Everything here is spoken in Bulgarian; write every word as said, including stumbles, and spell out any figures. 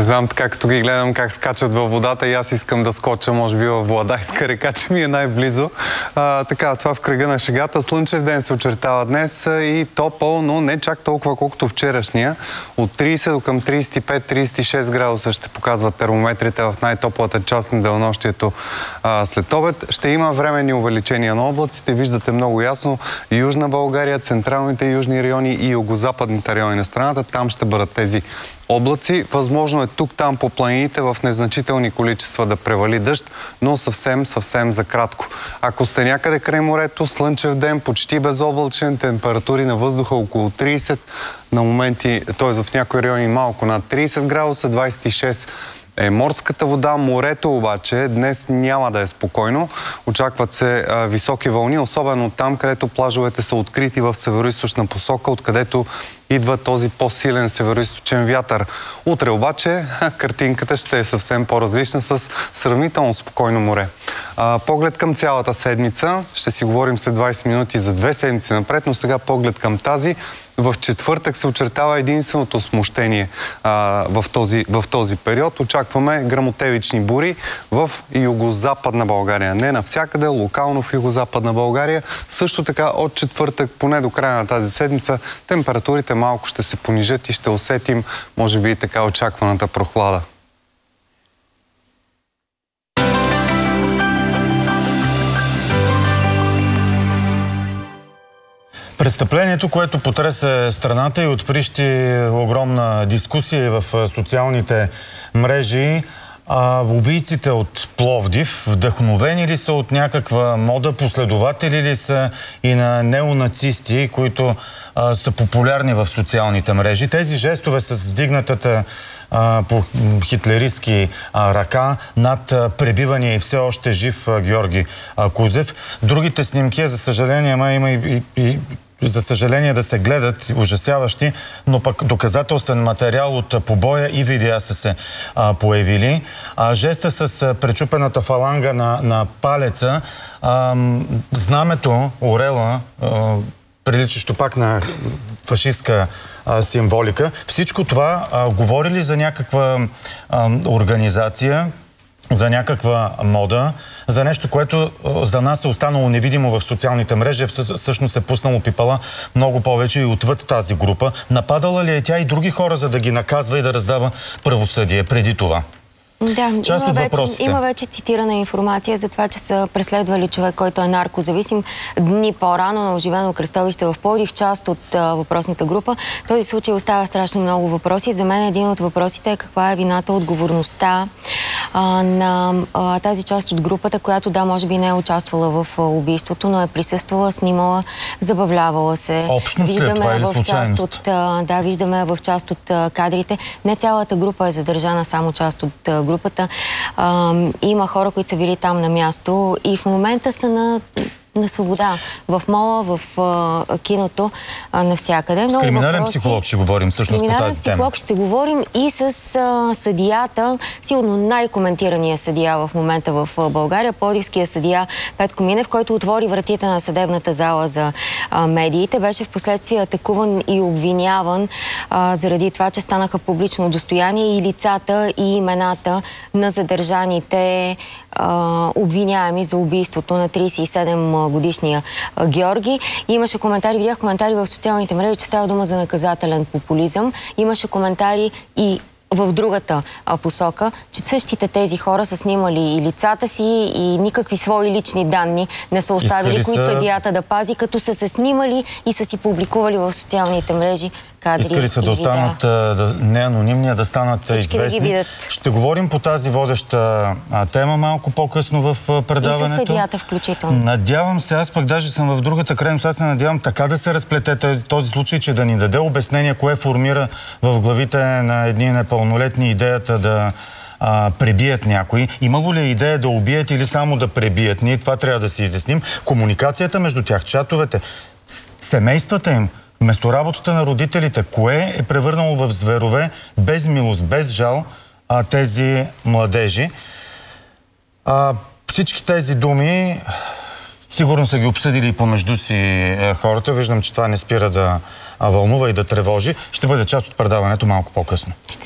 знам, така като ги гледам как скачат във водата и аз искам да скоча, може би във Владайска река, че ми е най-близо. А, така, това в кръга на шегата. Слънчев ден се очертава днес и топъл, но не чак толкова, колкото вчерашния. От трийсет до към трийсет и пет - трийсет и шест градуса ще показват термометрите в най-топлата част на денонощието а, след обед. Ще има временни увеличения на облаците. Виждате много ясно Южна България, централните южни райони и югозападните райони на страната. Там ще бъдат тези облаци. Възможно е тук-там по планините в незначителни количества да превали дъжд, но съвсем, съвсем за кратко. Ако сте някъде край морето, слънчев ден, почти безоблачен, температури на въздуха около трийсет, на моменти, т.е. в някои райони малко над трийсет градуса, двайсет и шест е морската вода. Морето обаче днес няма да е спокойно. Очакват се а, високи вълни, особено там, където плажовете са открити в североизточна посока, откъдето идва този по-силен североизточен вятър. Утре обаче картинката ще е съвсем по-различна с сравнително спокойно море. А, поглед към цялата седмица. Ще си говорим след двайсет минути за две седмици напред, но сега поглед към тази. В четвъртък се очертава единственото смущение а, в, този, в този период. Очакваме гръмотевични бури в югозападна България. Не навсякъде, локално в югозападна България. Също така от четвъртък, поне до края на тази седмица, температурите малко ще се понижат и ще усетим, може би, и така очакваната прохлада. Престъплението, което потресе страната и отприщи огромна дискусия в социалните мрежи, а, убийците от Пловдив вдъхновени ли са от някаква мода, последователи ли са и на неонацисти, които а, са популярни в социалните мрежи? Тези жестове с вдигнатата а, по хитлеристки а, ръка над а, пребивания и все още жив а, Георги а, Кузев. Другите снимки, за съжаление, ма има и, и, и за съжаление да се гледат ужасяващи, но пък доказателствен материал от побоя и видеа са се а, появили. А, жеста с а, пречупената фаланга на, на палеца, а, знамето, орела, а, приличащо пак на фашистка а, символика. Всичко това а, говори ли за някаква а, организация, за някаква мода, за нещо, което за нас е останало невидимо в социалните мрежи, всъщност е пуснало пипала много повече и отвъд тази група. Нападала ли е тя и други хора, за да ги наказва и да раздава правосъдие преди това? Да, има вече, има вече цитирана информация за това, че са преследвали човек, който е наркозависим дни по-рано на оживено кръстовище в Пловдив, част от а, въпросната група. Този случай остава страшно много въпроси. За мен един от въпросите е каква е вината, отговорността а, на а, тази част от групата, която да, може би не е участвала в а, убийството, но е присъствала, снимала, забавлявала се. Общност ли е това или случайност? От, а, да, виждаме в част от а, кадрите. Не цялата група е задържана, само част от а, групата. А, има хора, които са били там на място и в момента са на, на свобода. В мола, в а, киното, а, навсякъде. С криминален психолог ще говорим всъщност по тази тема. Психолог ще говорим и с а, съдията, сигурно най-коментирания съдия в момента в а, България, пловдивския съдия Петко Минев, който отвори вратите на съдебната зала за а, медиите. Беше в последствие атакуван и обвиняван а, заради това, че станаха публично достояние и лицата и имената на задържаните а, обвиняеми за убийството на трийсет и седем годишния Георги. Имаше коментари, видях коментари в социалните мрежи, че става дума за наказателен популизъм. Имаше коментари и в другата а, посока, че същите тези хора са снимали и лицата си и никакви свои лични данни не са оставили, които са... съдията да пази, като са се снимали и са си публикували в социалните мрежи кадри. Искали са да останат да, не анонимни, а да станат всички известни. Да ще говорим по тази водеща а, тема малко по-късно в а, предаването. И със съдията включително. Надявам се, аз пък даже съм в другата крайност, аз се надявам така да се разплете този, този случай, че да ни даде обяснение, кое формира в главите на едни непълнолетни идеята да а, пребият някой. Имало ли е идея да убият или само да пребият? Ние това трябва да си изясним. Комуникацията между тях, чатовете, семействата им, вместо работата на родителите, кое е превърнало в зверове, без милост, без жал, а, тези младежи. А, всички тези думи сигурно са ги обсъдили и помежду си е, хората. Виждам, че това не спира да а, вълнува и да тревожи. Ще бъде част от предаването малко по-късно.